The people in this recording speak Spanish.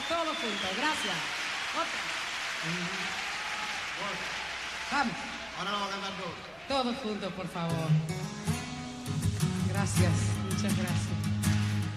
todos juntos. Gracias. Otra. Vamos. Ahora lo vamos a cantar todos. Todos juntos, por favor. Gracias. Muchas gracias.